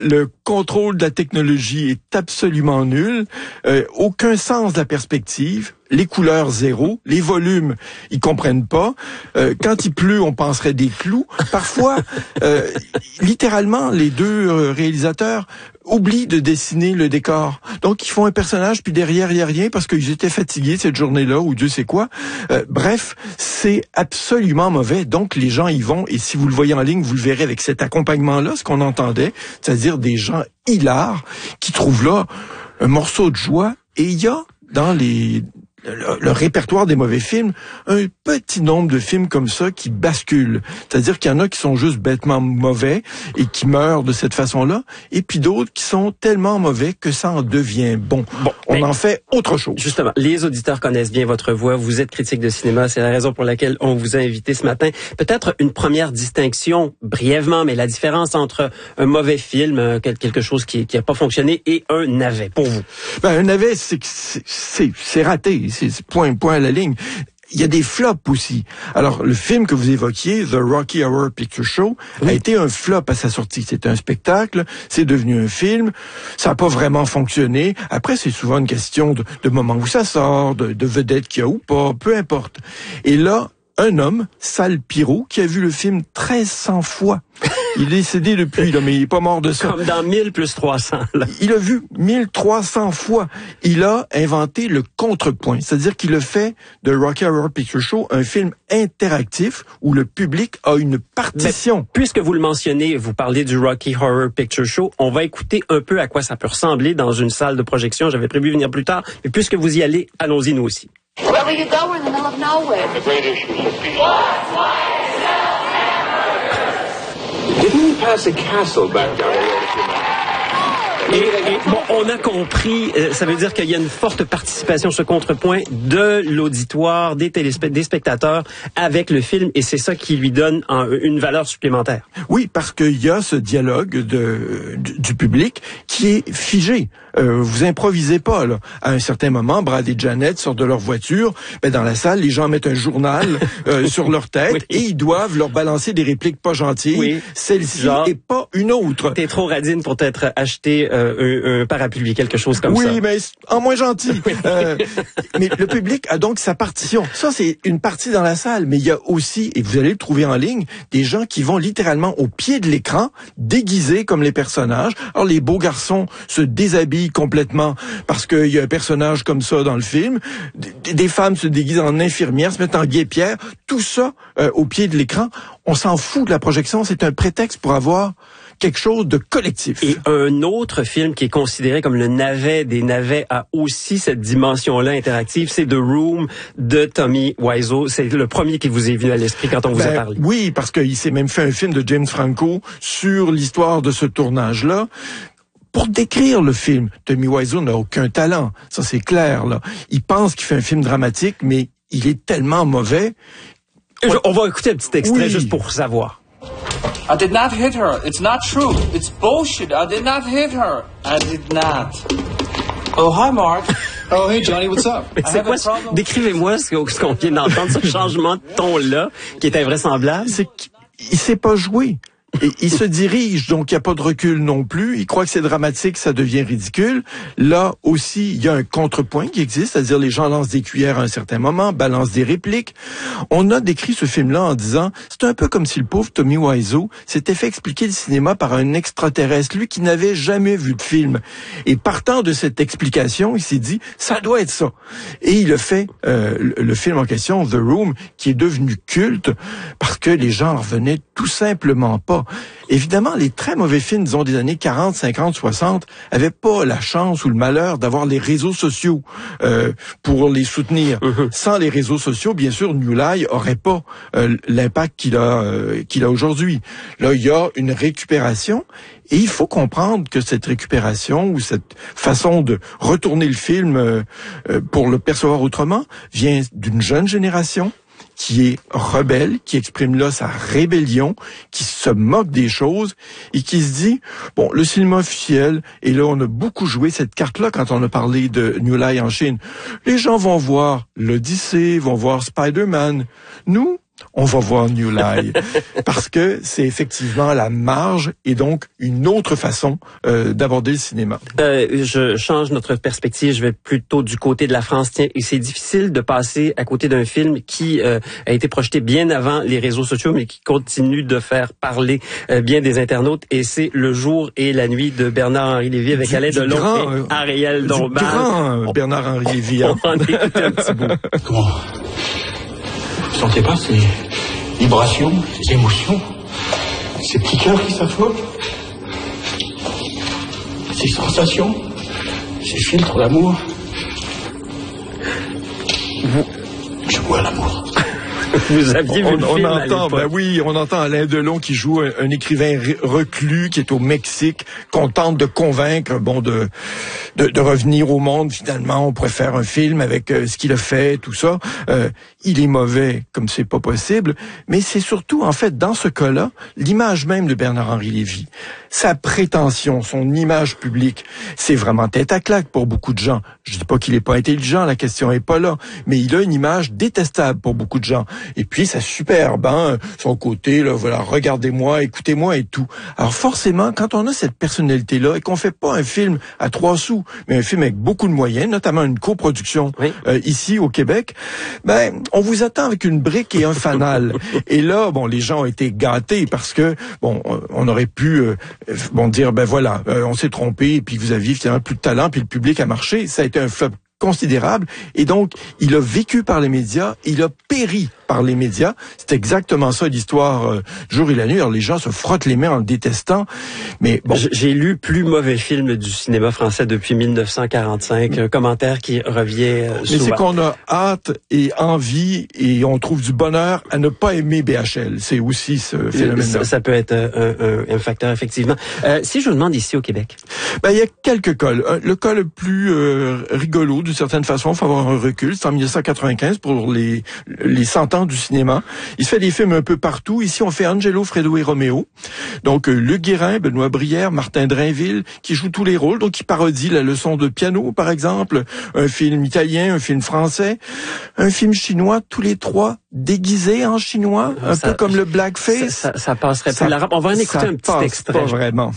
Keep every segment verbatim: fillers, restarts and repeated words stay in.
le contrôle de la technologie est absolument nul, euh, aucun sens de la perspective, les couleurs zéro, les volumes, ils comprennent pas. Euh, quand il pleut, on penserait des clous. Parfois, euh, littéralement, les deux euh, réalisateurs oublient de dessiner le décor. Donc, ils font un personnage, puis derrière, il n'y a rien parce qu'ils étaient fatigués cette journée-là, ou Dieu sait quoi. Euh, bref, c'est absolument mauvais. Donc, les gens y vont, et si vous le voyez en ligne, vous le verrez avec cet accompagnement-là, ce qu'on entendait, c'est-à-dire des gens hilars qui trouvent là un morceau de joie. Et il y a dans les... Le, le répertoire des mauvais films, un petit nombre de films comme ça qui basculent. C'est-à-dire qu'il y en a qui sont juste bêtement mauvais et qui meurent de cette façon-là, et puis d'autres qui sont tellement mauvais que ça en devient bon. Bon, on en fait autre chose. Justement, les auditeurs connaissent bien votre voix, vous êtes critique de cinéma, c'est la raison pour laquelle on vous a invité ce matin. Peut-être une première distinction, brièvement, mais la différence entre un mauvais film, quelque chose qui qui a pas fonctionné, et un navet, pour vous. Ben, un navet, c'est c'est c'est raté. C'est point, point à la ligne. Il y a des flops aussi. Alors, le film que vous évoquiez, The Rocky Horror Picture Show, oui, a été un flop à sa sortie. C'était un spectacle, c'est devenu un film, ça n'a pas vraiment fonctionné. Après, c'est souvent une question de, de moment où ça sort, de, de vedette qu'il y a ou pas, peu importe. Et là, un homme, Sal Pirot, qui a vu le film treize cents fois. Il est décédé depuis, là, mais il est pas mort de ça. Comme dans mille plus trois cents, là. Il a vu mille trois cents fois. Il a inventé le contrepoint. C'est-à-dire qu'il a fait de Rocky Horror Picture Show un film interactif où le public a une partition. Mais, puisque vous le mentionnez, vous parlez du Rocky Horror Picture Show, on va écouter un peu à quoi ça peut ressembler dans une salle de projection. J'avais prévu venir plus tard, mais puisque vous y allez, allons-y nous aussi. Where will you go? We're in the middle of nowhere. The great issue is peace. Didn't we pass a castle back down the road a few minutes? Et, et bon, on a compris, euh, ça veut dire qu'il y a une forte participation, ce contrepoint de l'auditoire, des téléspect- des spectateurs avec le film, et c'est ça qui lui donne un, une valeur supplémentaire. Oui, parce qu'il y a ce dialogue de, du, du public qui est figé. Euh, vous improvisez pas, là. À un certain moment, Brad et Janet sortent de leur voiture. Ben, dans la salle, les gens mettent un journal euh, sur leur tête, oui, et ils doivent leur balancer des répliques pas gentilles. Oui. Celle-ci genre, et pas une autre. T'es trop radine pour t'être acheté euh, un, un parapluie, quelque chose comme oui, ça. Oui, mais en moins gentil. euh, mais le public a donc sa partition. Ça, c'est une partie dans la salle. Mais il y a aussi, et vous allez le trouver en ligne, des gens qui vont littéralement au pied de l'écran, déguisés comme les personnages. Alors, les beaux garçons se déshabillent complètement parce qu'il y a un personnage comme ça dans le film. Des, des femmes se déguisent en infirmières, se mettent en guêpière. Tout ça euh, au pied de l'écran. On s'en fout de la projection. C'est un prétexte pour avoir quelque chose de collectif. Et un autre film qui est considéré comme le navet des navets a aussi cette dimension-là interactive, c'est The Room de Tommy Wiseau. C'est le premier qui vous est venu à l'esprit quand on vous ben, a parlé. Oui, parce qu'il s'est même fait un film de James Franco sur l'histoire de ce tournage-là. Pour décrire le film, Tommy Wiseau n'a aucun talent. Ça, c'est clair, là. Il pense qu'il fait un film dramatique, mais il est tellement mauvais. Je, on va écouter un petit extrait, oui, juste pour savoir. I did not hit her. It's not true. It's bullshit. I did not hit her. I did not. Oh, hi, Mark. Oh, hey, Johnny, what's up? Mais c'est quoi? Décrivez-moi ce qu'on vient d'entendre, ce changement de ton-là, qui est invraisemblable. C'est qu'il sait pas jouer. Et il se dirige, donc il n'y a pas de recul non plus. Il croit que c'est dramatique, ça devient ridicule. Là aussi, il y a un contrepoint qui existe, c'est-à-dire les gens lancent des cuillères à un certain moment, balancent des répliques. On a décrit ce film-là en disant, c'est un peu comme si le pauvre Tommy Wiseau s'était fait expliquer le cinéma par un extraterrestre, lui qui n'avait jamais vu de film. Et partant de cette explication, il s'est dit, ça doit être ça. Et il a fait euh, le, le film en question, The Room, qui est devenu culte parce que les gens en revenaient tout simplement pas. Évidemment, les très mauvais films, disons, des années quarante, cinquante, soixante, avaient pas la chance ou le malheur d'avoir les réseaux sociaux euh, pour les soutenir. Mm-hmm. Sans les réseaux sociaux, bien sûr, New Line aurait pas euh, l'impact qu'il a euh, qu'il a aujourd'hui. Là, il y a une récupération et il faut comprendre que cette récupération ou cette façon de retourner le film euh, euh, pour le percevoir autrement vient d'une jeune génération qui est rebelle, qui exprime là sa rébellion, qui se moque des choses et qui se dit, bon, le cinéma officiel, et là on a beaucoup joué cette carte-là quand on a parlé de New Line en Chine, les gens vont voir l'Odyssée, vont voir Spider-Man. Nous, on va voir New Lie. Parce que c'est effectivement la marge et donc une autre façon euh, d'aborder le cinéma. Euh, je change notre perspective, je vais plutôt du côté de la France. Tiens, et c'est difficile de passer à côté d'un film qui euh, a été projeté bien avant les réseaux sociaux, mais qui continue de faire parler euh, bien des internautes. Et c'est Le jour et la nuit de Bernard-Henri Lévy avec Du, Alain du Delon grand, et Ariel du Dombal. grand Bernard-Henri Lévy. On va en écouter un petit bout. Comment? Vous sentez pas ces vibrations, ces émotions, ces petits cœurs qui s'affolent, ces sensations, ces filtres d'amour? Vous... Je vois l'amour. Vous aviez vu on, le on film à entend, l'époque. ben oui, on entend Alain Delon qui joue un, un écrivain reclus qui est au Mexique, qu'on tente de convaincre, bon, de, de, de revenir au monde. Finalement, on pourrait faire un film avec euh, ce qu'il a fait, tout ça. Euh, il est mauvais, comme c'est pas possible. Mais c'est surtout, en fait, dans ce cas-là, l'image même de Bernard-Henri Lévy, sa prétention, son image publique, c'est vraiment tête à claque pour beaucoup de gens. Je dis pas qu'il est pas intelligent, la question est pas là, mais il a une image détestable pour beaucoup de gens. Et puis, c'est superbe, hein, son côté, là, voilà, regardez-moi, écoutez-moi et tout. Alors forcément, quand on a cette personnalité-là et qu'on fait pas un film à trois sous, mais un film avec beaucoup de moyens, notamment une coproduction oui. euh, ici au Québec, ben, on vous attend avec une brique et un fanal. Et là, bon, les gens ont été gâtés parce que, bon, on aurait pu, euh, bon, dire, ben voilà, euh, on s'est trompé et puis vous aviez finalement plus de talent puis le public a marché. Ça a été un flop considérable. Et donc, il a vécu par les médias, il a péri par les médias. C'est exactement ça l'histoire euh, jour et la nuit. Alors, les gens se frottent les mains en le détestant. Mais bon. J'ai lu plus mauvais film du cinéma français depuis mille neuf cent quarante-cinq. Un commentaire qui revient euh, Mais souvent. c'est qu'on a hâte et envie et on trouve du bonheur à ne pas aimer B H L. C'est aussi ce phénomène-là. Ça, ça peut être un, un, un facteur, effectivement. Euh, si je vous demande ici au Québec. Ben, il y a quelques cas. Le cas le plus euh, rigolo, d'une certaine façon, il faut avoir un recul, c'est en dix-neuf cent quatre-vingt-quinze pour les les cent ans du cinéma. Il se fait des films un peu partout. Ici, on fait Angelo, Fredo et Roméo. Donc, euh, Luc Guérin, Benoît Brière, Martin Drainville, qui jouent tous les rôles. Donc, qui parodient la leçon de piano, par exemple. Un film italien, un film français, un film chinois, tous les trois déguisés en chinois, un ça, peu comme le blackface. Ça, ça, ça passerait plus l'arabe. On va en écouter un petit passe extrait. Pas vraiment.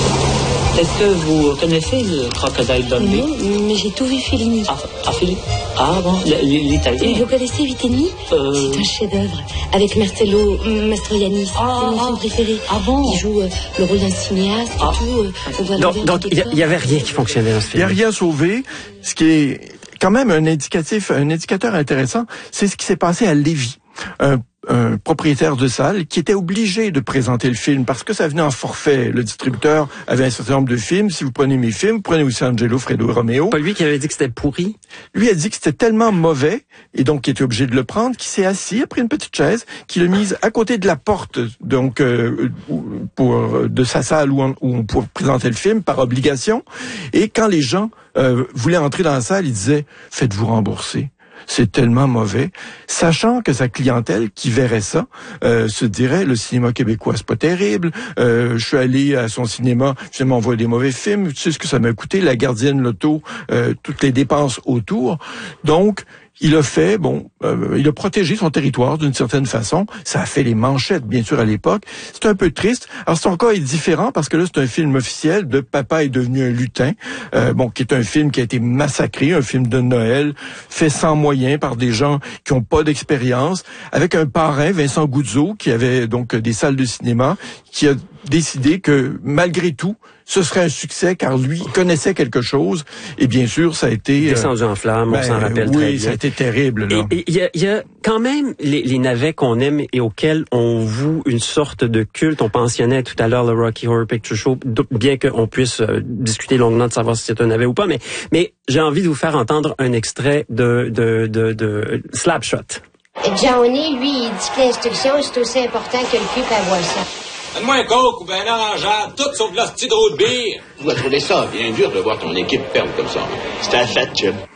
Est-ce que vous connaissez le Crocodile Dundee? Non, mais j'ai tout vu Fellini. Ah, ah, Fellini. Ah bon, l'italien. Vous connaissez Vitellini? Euh... C'est un chef-d'œuvre avec Marcello Mastroianni. Ah, c'est mon film ah, préféré. Ah bon? Il joue euh, le rôle d'un cinéaste et ah. tout. Euh, on voit donc, donc il y, y avait rien qui fonctionnait dans ce film. Il n'y a rien sauvé. Ce qui est quand même un indicatif, un indicateur intéressant, c'est ce qui s'est passé à Lévis. Un un propriétaire de salle qui était obligé de présenter le film parce que ça venait en forfait. Le distributeur avait un certain nombre de films. Si vous prenez mes films, vous prenez aussi Angelo, Fredo et Roméo. Pas lui qui avait dit que c'était pourri? Lui a dit que c'était tellement mauvais et donc il était obligé de le prendre, qu'il s'est assis, a pris une petite chaise, qu'il l'a mise à côté de la porte donc euh, pour de sa salle où on, où on pouvait présenter le film par obligation. Et quand les gens euh, voulaient entrer dans la salle, il disait « Faites-vous rembourser ». C'est tellement mauvais, sachant que sa clientèle qui verrait ça euh, se dirait le cinéma québécois c'est pas terrible. Euh, je suis allé à son cinéma, finalement on voit des mauvais films. Tu sais ce que ça m'a coûté, la gardienne, l'auto, euh, toutes les dépenses autour. Donc il a fait, bon, euh, il a protégé son territoire d'une certaine façon. Ça a fait les manchettes, bien sûr, à l'époque. C'est un peu triste. Alors, son cas est différent parce que là, c'est un film officiel de Papa est devenu un lutin, euh, bon, qui est un film qui a été massacré, un film de Noël, fait sans moyens par des gens qui ont pas d'expérience, avec un parrain, Vincent Goudzo, qui avait donc des salles de cinéma, qui a décidé que, malgré tout, ce serait un succès car lui connaissait quelque chose et bien sûr ça a été descendu euh, en flamme, ben, on s'en rappelle oui, très bien. Oui, ça a été terrible là. Et il y a, y a quand même les, les navets qu'on aime et auxquels on voue une sorte de culte. On mentionnait tout à l'heure le Rocky Horror Picture Show, bien qu'on puisse euh, discuter longuement de savoir si c'est un navet ou pas, mais mais j'ai envie de vous faire entendre un extrait de de de, de Slapshot. Johnny, lui, il dit que l'instruction c'est aussi important que le cul pour avoir ça. Donne-moi un coke ou ben un orangeade, tout sauf de la petite eau de bière. Tu dois trouver ça bien dur de voir ton équipe perdre comme ça. C'est un fat job.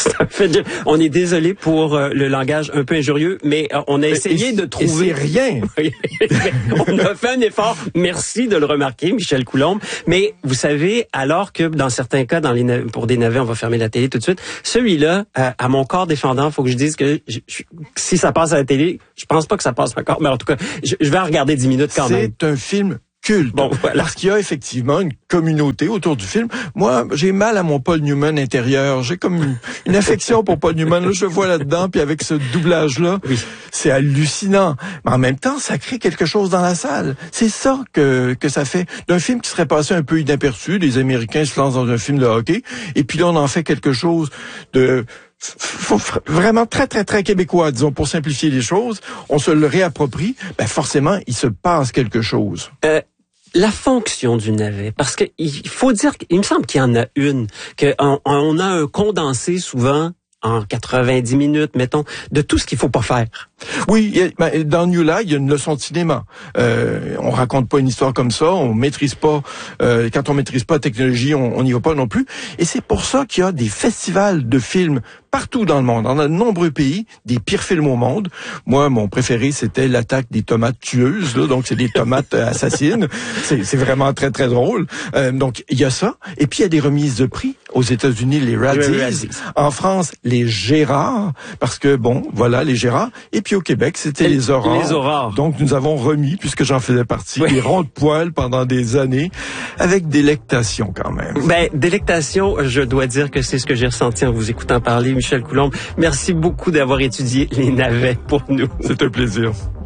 C'est un fait de... On est désolé pour euh, le langage un peu injurieux, mais euh, on a essayé et, de trouver... Et c'est rien. On a fait un effort. Merci de le remarquer, Michel Coulombe. Mais vous savez, alors que dans certains cas, dans les nav- pour des navets, on va fermer la télé tout de suite, celui-là, euh, à mon corps défendant, faut que je dise que je, je, si ça passe à la télé, je pense pas que ça passe encore, mais en tout cas, je, je vais en regarder dix minutes quand même. C'est un film culte. Bon, voilà. Parce qu'il y a effectivement une communauté autour du film. Moi, j'ai mal à mon Paul Newman intérieur. J'ai comme une, une affection pour Paul Newman. Là, je le vois là-dedans, puis avec ce doublage-là, oui. C'est hallucinant. Mais en même temps, ça crée quelque chose dans la salle. C'est ça que que ça fait. D'un film qui serait passé un peu inaperçu, les Américains se lancent dans un film de hockey, et puis là, on en fait quelque chose de... Faut vraiment très, très, très québécois, disons, pour simplifier les choses. On se le réapproprie. Ben forcément, il se passe quelque chose. Euh, la fonction du navet, parce que il faut dire, il me semble qu'il y en a une, qu'on on a un condensé souvent en quatre-vingt-dix minutes, mettons, de tout ce qu'il faut pas faire. Oui, ben, dans New Light, il y a une leçon de cinéma. Euh, on raconte pas une histoire comme ça, on maîtrise pas. Euh, quand on maîtrise pas la technologie, on n'y va pas non plus. Et c'est pour ça qu'il y a des festivals de films partout dans le monde, dans de nombreux pays, des pires films au monde. Moi, mon préféré, c'était L'attaque des tomates tueuses. Là, donc, c'est des tomates assassines. C'est, c'est vraiment très, très drôle. Euh, donc, il y a ça. Et puis, il y a des remises de prix. Aux États-Unis, les Razzies. En France, les Gérards. Parce que, bon, voilà, les Gérards. Et puis, au Québec, c'était les Aurores. Les Aurores. Donc, nous avons remis, puisque j'en faisais partie, oui. les ronds de poils pendant des années, avec délectation quand même. Ben, délectation, je dois dire que c'est ce que j'ai ressenti en vous écoutant parler, Michel Coulombe. Merci beaucoup d'avoir étudié les navets pour nous. C'est un plaisir.